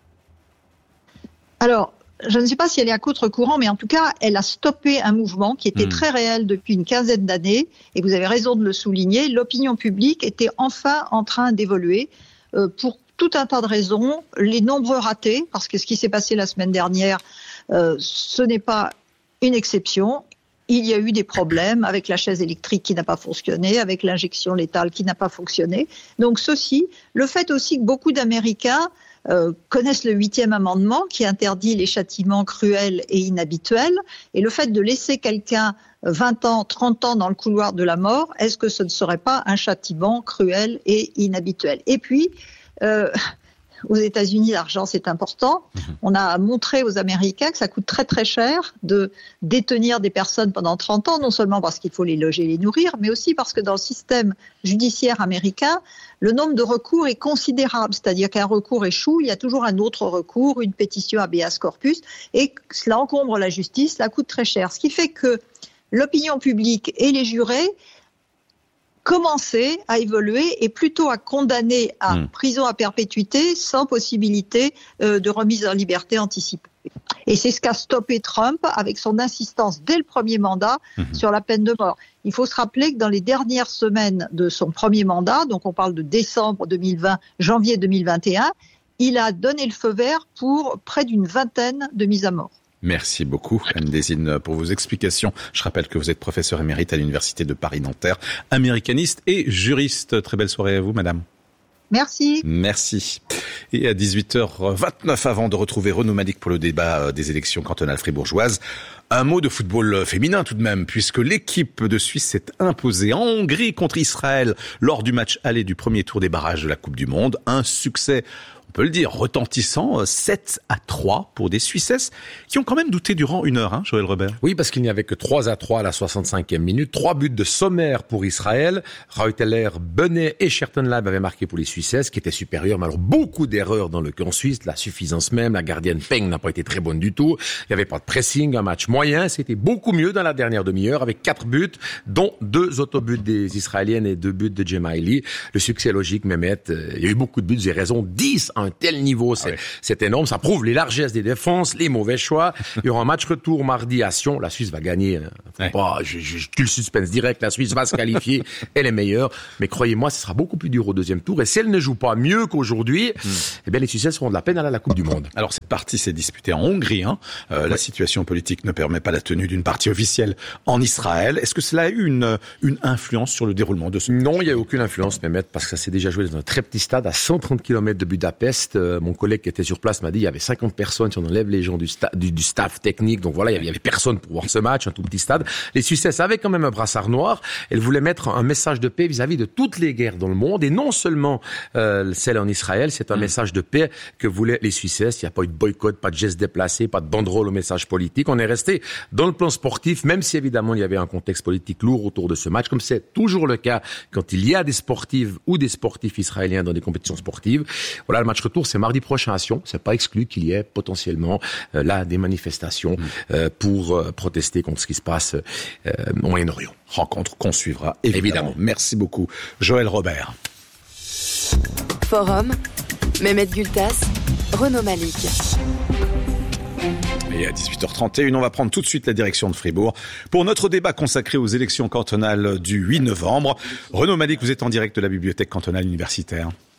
Alors, je ne sais pas si elle est à contre-courant, mais en tout cas, elle a stoppé un mouvement qui était mmh. très réel depuis une quinzaine d'années. Et vous avez raison de le souligner, l'opinion publique était enfin en train d'évoluer euh, pour tout un tas de raisons. Les nombreux ratés, parce que ce qui s'est passé la semaine dernière, euh, ce n'est pas une exception. Il y a eu des problèmes avec la chaise électrique qui n'a pas fonctionné, avec l'injection létale qui n'a pas fonctionné. Donc ceci, le fait aussi que beaucoup d'Américains euh, connaissent le huitième amendement qui interdit les châtiments cruels et inhabituels, et le fait de laisser quelqu'un vingt ans, trente ans dans le couloir de la mort, est-ce que ce ne serait pas un châtiment cruel et inhabituel? Et puis, euh, aux États-Unis, l'argent, c'est important. Mmh. On a montré aux Américains que ça coûte très très cher de détenir des personnes pendant trente ans, non seulement parce qu'il faut les loger et les nourrir, mais aussi parce que dans le système judiciaire américain, le nombre de recours est considérable. C'est-à-dire qu'un recours échoue, il y a toujours un autre recours, une pétition habeas corpus, et cela encombre la justice, ça coûte très cher. Ce qui fait que l'opinion publique et les jurés commencer à évoluer et plutôt à condamner à mmh. prison à perpétuité sans possibilité euh, de remise en liberté anticipée. Et c'est ce qu'a stoppé Trump avec son insistance dès le premier mandat mmh. sur la peine de mort. Il faut se rappeler que dans les dernières semaines de son premier mandat, donc on parle de décembre deux mille vingt, janvier deux mille vingt et un, il a donné le feu vert pour près d'une vingtaine de mises à mort. Merci beaucoup, Anne Désine, pour vos explications. Je rappelle que vous êtes professeur émérite à l'Université de Paris-Nanterre, américaniste et juriste. Très belle soirée à vous, madame. Merci. Merci. Et à dix-huit heures vingt-neuf, avant de retrouver Renaud Malik pour le débat des élections cantonales fribourgeoises, un mot de football féminin tout de même, puisque l'équipe de Suisse s'est imposée en Hongrie contre Israël lors du match aller du premier tour des barrages de la Coupe du Monde. Un succès, on peut le dire, retentissant, sept à trois pour des Suissesses qui ont quand même douté durant une heure, hein, Joël Robert. Oui, parce qu'il n'y avait que trois à trois à la soixante-cinquième minute. Trois buts de sommaire pour Israël. Reuteler, Benet et Schertenleib avaient marqué pour les Suissesses, qui étaient supérieurs, mais alors beaucoup d'erreurs dans le camp suisse, la suffisance même. La gardienne Peng n'a pas été très bonne du tout. Il n'y avait pas de pressing, un match moyen. C'était beaucoup mieux dans la dernière demi-heure, avec quatre buts, dont deux autobuts des Israéliennes et deux buts de Gemaili. Le succès logique, Mehmet, il y a eu beaucoup de buts, j'ai raison, dix à un tel niveau, c'est, ah oui. c'est énorme. Ça prouve les largesses des défenses, les mauvais choix. Il y aura un match retour mardi à Sion. La Suisse va gagner. Faut ouais. pas, je, je, je tue le suspense direct. La Suisse va se qualifier. Elle est meilleure. Mais croyez-moi, ce sera beaucoup plus dur au deuxième tour. Et si elle ne joue pas mieux qu'aujourd'hui, mm. eh bien, les Suisses seront de la peine à la Coupe du Monde. Alors, cette partie s'est disputée en Hongrie, hein. Euh, ouais. La situation politique ne permet pas la tenue d'une partie officielle en Israël. Est-ce que cela a eu une, une influence sur le déroulement de ce match? Non, il n'y a eu aucune influence, Mehmet, parce que ça s'est déjà joué dans un très petit stade à cent trente kilomètres de Budapest. Euh, mon collègue qui était sur place m'a dit il y avait cinquante personnes, si on enlève les gens du, sta- du, du staff technique, donc voilà, il y avait personne pour voir ce match, un tout petit stade. Les Suissesses avaient quand même un brassard noir. Elles voulaient mettre un message de paix vis-à-vis de toutes les guerres dans le monde, et non seulement euh, celle en Israël. C'est un mmh. message de paix que voulaient les Suissesses. Il n'y a pas eu de boycott, pas de gestes déplacés, pas de banderole au message politique. On est resté dans le plan sportif, même si évidemment il y avait un contexte politique lourd autour de ce match, comme c'est toujours le cas quand il y a des sportives ou des sportifs israéliens dans des compétitions sportives. Voilà, le match retour, c'est mardi prochain à Sion. C'est pas exclu qu'il y ait potentiellement euh, là des manifestations euh, pour euh, protester contre ce qui se passe euh, au Moyen-Orient. Rencontre qu'on suivra évidemment. évidemment. Merci beaucoup, Joël Robert. Forum, Mehmet Gültas, Renaud Malik. Et à dix-huit heures trente et une, on va prendre tout de suite la direction de Fribourg pour notre débat consacré aux élections cantonales du huit novembre. Renaud Malik, vous êtes en direct de la bibliothèque cantonale universitaire.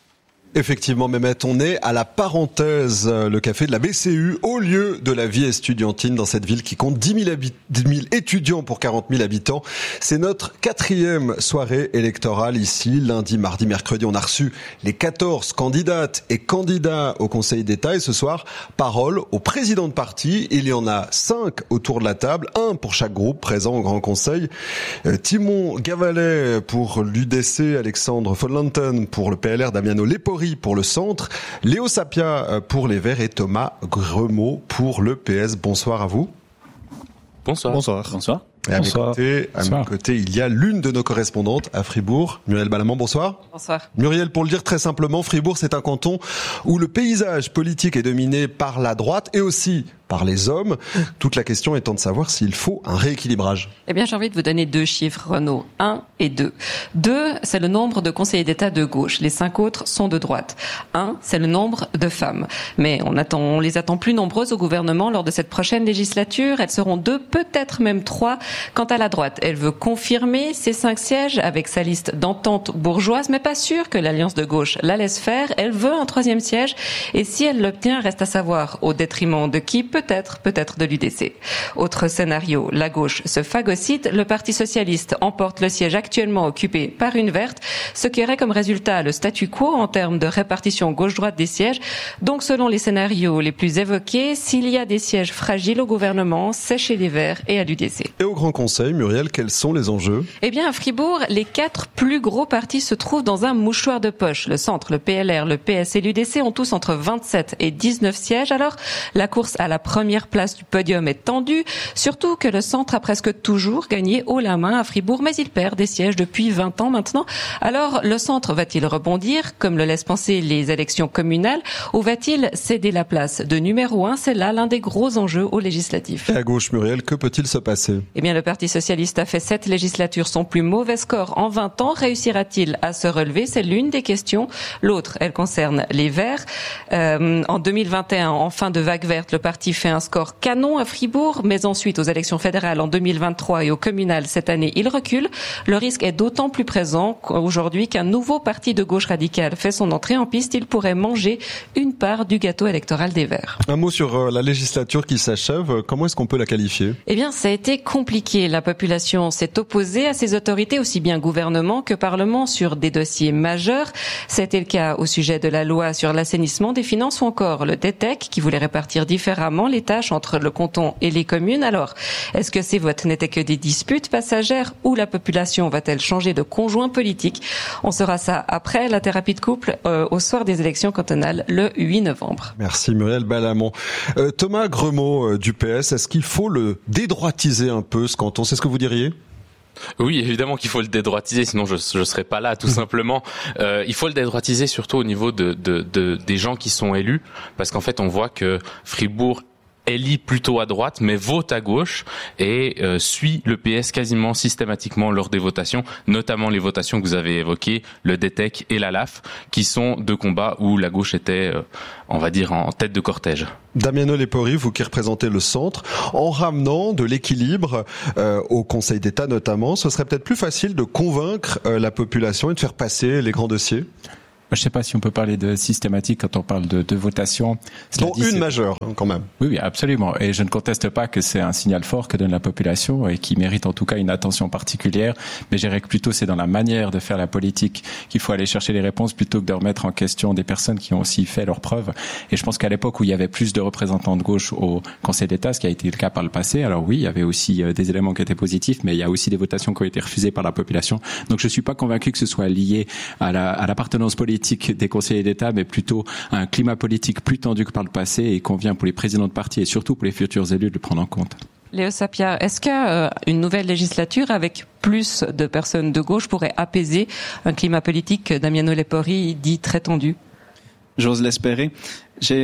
Effectivement, Mehmet, on est à la parenthèse, le café de la B C U, au lieu de la vie estudiantine dans cette ville qui compte dix mille, habit- dix mille étudiants pour quarante mille habitants. C'est notre quatrième soirée électorale ici. Lundi, mardi, mercredi, on a reçu les quatorze candidates et candidats au Conseil d'État. Et ce soir, parole au président de parti. Il y en a cinq autour de la table, un pour chaque groupe présent au Grand Conseil. Euh, Timon Gavalet pour l'U D C, Alexandre von Lanten pour le P L R, Damiano Lepori pour le centre, Léo Sapia pour les Verts et Thomas Gremaud pour le P S. Bonsoir à vous. Bonsoir. Bonsoir. Bonsoir. Et à bonsoir. mes côtés, à mes côtés, il y a l'une de nos correspondantes à Fribourg, Muriel Balamant. Bonsoir. Bonsoir. Muriel, pour le dire très simplement, Fribourg, c'est un canton où le paysage politique est dominé par la droite et aussi par les hommes. Toute la question étant de savoir s'il faut un rééquilibrage. Eh bien, j'ai envie de vous donner deux chiffres, Renaud. Un et deux. Deux, c'est le nombre de conseillers d'État de gauche. Les cinq autres sont de droite. Un, c'est le nombre de femmes. Mais on attend, on les attend plus nombreuses au gouvernement lors de cette prochaine législature. Elles seront deux, peut-être même trois. Quant à la droite, elle veut confirmer ses cinq sièges avec sa liste d'entente bourgeoise, mais pas sûr que l'Alliance de gauche la laisse faire. Elle veut un troisième siège. Et si elle l'obtient, reste à savoir au détriment de qui? Peut-être, peut-être de l'U D C. Autre scénario, la gauche se phagocyte, le Parti socialiste emporte le siège actuellement occupé par une verte, ce qui aurait comme résultat le statu quo en termes de répartition gauche-droite des sièges. Donc selon les scénarios les plus évoqués, s'il y a des sièges fragiles au gouvernement, c'est chez les Verts et à l'U D C. Et au Grand Conseil, Muriel, quels sont les enjeux? Eh bien, à Fribourg, les quatre plus gros partis se trouvent dans un mouchoir de poche. Le centre, le P L R, le P S et l'U D C ont tous entre vingt-sept et dix-neuf sièges. Alors, la course à la première place du podium est tendue, surtout que le centre a presque toujours gagné haut la main à Fribourg, mais il perd des sièges depuis vingt ans maintenant. Alors, le centre va-t-il rebondir, comme le laissent penser les élections communales, ou va-t-il céder la place de numéro un? C'est là l'un des gros enjeux aux législatives. Et à gauche, Muriel, que peut-il se passer? Eh bien, le Parti socialiste a fait sept législatures, son plus mauvais score en vingt ans. Réussira-t-il à se relever? C'est l'une des questions. L'autre, elle concerne les Verts. Euh, en deux mille vingt et un, en fin de vague verte, le parti fait un score canon à Fribourg, mais ensuite aux élections fédérales en deux mille vingt-trois et aux communales cette année, il recule. Le risque est d'autant plus présent aujourd'hui qu'un nouveau parti de gauche radicale fait son entrée en piste. Il pourrait manger une part du gâteau électoral des Verts. Un mot sur la législature qui s'achève. Comment est-ce qu'on peut la qualifier? Eh bien, ça a été compliqué. La population s'est opposée à ces autorités, aussi bien gouvernement que parlement, sur des dossiers majeurs. C'était le cas au sujet de la loi sur l'assainissement des finances ou encore le D T E C qui voulait répartir différemment les tâches entre le canton et les communes. Alors, est-ce que ces votes n'étaient que des disputes passagères ou la population va-t-elle changer de conjoint politique? On saura ça après la thérapie de couple euh, au soir des élections cantonales le huit novembre. Merci Muriel Balamant. Euh, Thomas Gremaud euh, du P S, est-ce qu'il faut le dédroitiser un peu ce canton? C'est ce que vous diriez? Oui, évidemment qu'il faut le dédroitiser, sinon je je serais pas là, tout simplement. Euh, il faut le dédroitiser surtout au niveau de, de, de des gens qui sont élus, parce qu'en fait on voit que Fribourg élit plutôt à droite, mais vote à gauche et euh, suit le P S quasiment systématiquement lors des votations, notamment les votations que vous avez évoquées, le D T E C et la L A F, qui sont deux combats où la gauche était, euh, on va dire, en tête de cortège. Damiano Lepori, vous qui représentez le centre, en ramenant de l'équilibre euh, au Conseil d'État notamment, ce serait peut-être plus facile de convaincre euh, la population et de faire passer les grands dossiers? Je ne sais pas si on peut parler de systématique quand on parle de, de votation. Dont une majeure, quand même. Oui, oui, absolument. Et je ne conteste pas que c'est un signal fort que donne la population et qui mérite en tout cas une attention particulière. Mais je dirais que plutôt c'est dans la manière de faire la politique qu'il faut aller chercher les réponses plutôt que de remettre en question des personnes qui ont aussi fait leurs preuves. Et je pense qu'à l'époque où il y avait plus de représentants de gauche au Conseil d'État, ce qui a été le cas par le passé, alors oui, il y avait aussi des éléments qui étaient positifs, mais il y a aussi des votations qui ont été refusées par la population. Donc je ne suis pas convaincu que ce soit lié à la, à l'appartenance politique des conseillers d'État, mais plutôt un climat politique plus tendu que par le passé et il convient pour les présidents de parti et surtout pour les futurs élus de le prendre en compte. Léo Sapia, est-ce qu'une euh, nouvelle législature avec plus de personnes de gauche pourrait apaiser un climat politique que Damiano Lepori dit très tendu? J'ose l'espérer. J'ai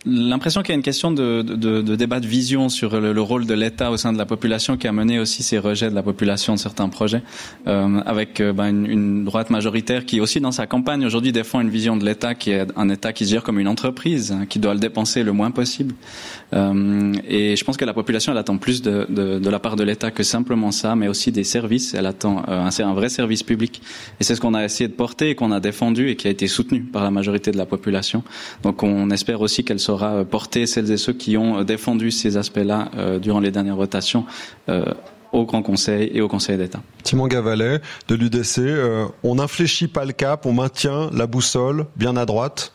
l'impression qu'il y a une question de, de, de débat de vision sur le, le rôle de l'État au sein de la population qui a mené aussi ces rejets de la population de certains projets, euh, avec euh, ben, une, une droite majoritaire qui aussi dans sa campagne aujourd'hui défend une vision de l'État qui est un État qui se gère comme une entreprise, hein, qui doit le dépenser le moins possible. Euh, et je pense que la population elle attend plus de, de, de la part de l'État que simplement ça, mais aussi des services. Elle attend euh, un, un vrai service public. Et c'est ce qu'on a essayé de porter et qu'on a défendu et qui a été soutenu par la majorité de la population. Donc on espère aussi qu'elle sera porter celles et ceux qui ont défendu ces aspects-là euh, durant les dernières votations euh, au Grand Conseil et au Conseil d'État. Timon Gavalet de l'U D C, euh, on n'infléchit pas le cap, on maintient la boussole bien à droite.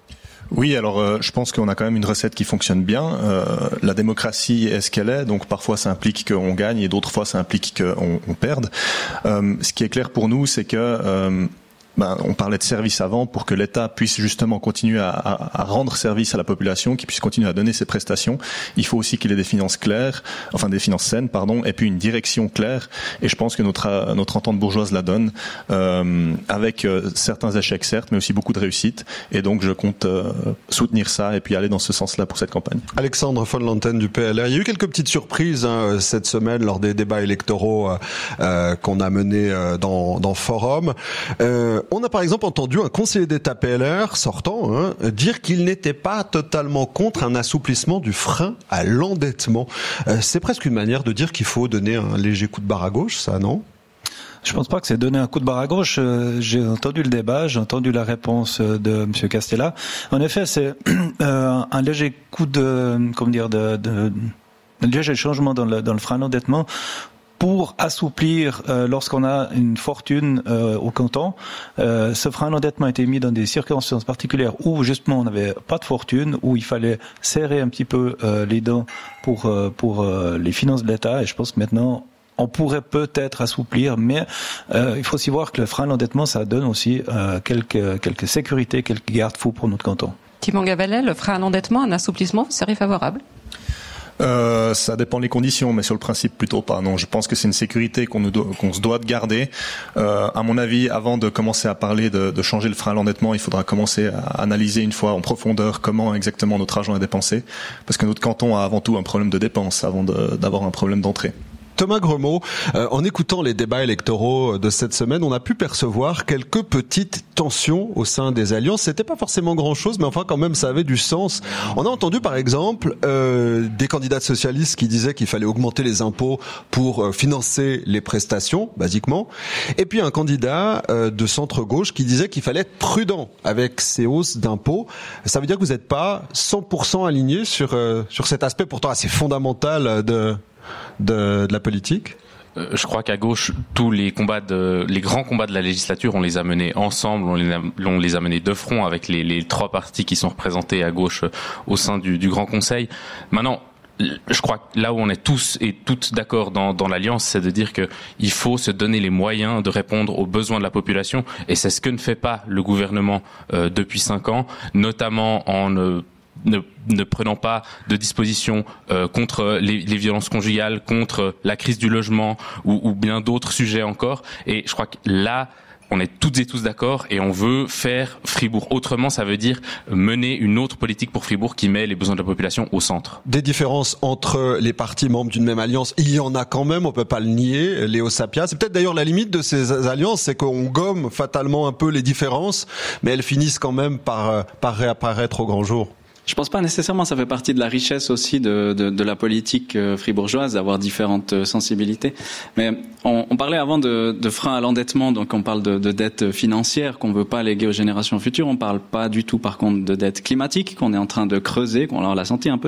Oui, alors euh, je pense qu'on a quand même une recette qui fonctionne bien. Euh, la démocratie est ce qu'elle est, donc parfois ça implique qu'on gagne et d'autres fois ça implique qu'on on perde. Euh, ce qui est clair pour nous, c'est que euh, Ben, on parlait de service avant, pour que l'État puisse justement continuer à, à, à rendre service à la population, qu'il puisse continuer à donner ses prestations. Il faut aussi qu'il ait des finances claires, enfin des finances saines, pardon, et puis une direction claire. Et je pense que notre notre entente bourgeoise la donne, euh, avec euh, certains échecs certes, mais aussi beaucoup de réussites. Et donc je compte euh, soutenir ça et puis aller dans ce sens-là pour cette campagne. Alexandre von Lanten du P L R. Il y a eu quelques petites surprises hein, cette semaine lors des débats électoraux euh, euh, qu'on a menés euh, dans dans Forum. Euh, On a par exemple entendu un conseiller d'État P L R sortant hein, dire qu'il n'était pas totalement contre un assouplissement du frein à l'endettement. Euh, c'est presque une manière de dire qu'il faut donner un léger coup de barre à gauche, ça, non ? Je pense pas que c'est donner un coup de barre à gauche. J'ai entendu le débat, j'ai entendu la réponse de M. Castella. En effet, c'est euh, un léger coup de, comment dire, de, de, un léger changement dans le, dans le frein à l'endettement, pour assouplir euh, lorsqu'on a une fortune euh, au canton. Euh, ce frein à l'endettement a été mis dans des circonstances particulières où justement on n'avait pas de fortune, où il fallait serrer un petit peu euh, les dents pour euh, pour euh, les finances de l'État. Et je pense que maintenant on pourrait peut-être assouplir, mais euh, il faut aussi voir que le frein à l'endettement, ça donne aussi euh, quelques quelques sécurités, quelques garde-fous pour notre canton. Timon Gavalet, le frein à l'endettement, un assouplissement serait favorable ? Euh, ça dépend des conditions, mais sur le principe plutôt pas. Non, je pense que c'est une sécurité qu'on, nous do- qu'on se doit de garder. Euh, à mon avis, avant de commencer à parler de, de changer le frein à l'endettement, il faudra commencer à analyser une fois en profondeur comment exactement notre argent est dépensé, parce que notre canton a avant tout un problème de dépenses avant de, d'avoir un problème d'entrée. Thomas Gremaud, euh, en écoutant les débats électoraux de cette semaine, on a pu percevoir quelques petites tensions au sein des alliances. C'était pas forcément grand-chose, mais enfin quand même ça avait du sens. On a entendu par exemple euh, des candidats socialistes qui disaient qu'il fallait augmenter les impôts pour euh, financer les prestations, basiquement. Et puis un candidat euh, de centre-gauche qui disait qu'il fallait être prudent avec ces hausses d'impôts. Ça veut dire que vous n'êtes pas cent pour cent aligné sur euh, sur cet aspect pourtant assez fondamental de De, de la politique? Euh, je crois qu'à gauche, tous les combats de, les grands combats de la législature, on les a menés ensemble, on les a, on les a menés de front avec les, les trois partis qui sont représentés à gauche au sein du, du Grand Conseil. Maintenant, je crois que là où on est tous et toutes d'accord dans, dans l'Alliance, c'est de dire que il faut se donner les moyens de répondre aux besoins de la population, et c'est ce que ne fait pas le gouvernement euh, depuis cinq ans, notamment en euh, Ne, ne prenant pas de dispositions euh, contre les, les violences conjugales, contre la crise du logement ou, ou bien d'autres sujets encore. Et je crois que là, on est toutes et tous d'accord et on veut faire Fribourg autrement. Ça veut dire mener une autre politique pour Fribourg qui met les besoins de la population au centre. Des différences entre les partis membres d'une même alliance, il y en a quand même, on peut pas le nier. Léo Sapia, c'est peut-être d'ailleurs la limite de ces alliances, c'est qu'on gomme fatalement un peu les différences, mais elles finissent quand même par, par réapparaître au grand jour. Je pense pas nécessairement, ça fait partie de la richesse aussi de, de, de la politique fribourgeoise, d'avoir différentes sensibilités. Mais on, on parlait avant de, de frein à l'endettement, donc on parle de, de dette financière qu'on veut pas léguer aux générations futures. On parle pas du tout, par contre, de dette climatique qu'on est en train de creuser, qu'on l'a senti un peu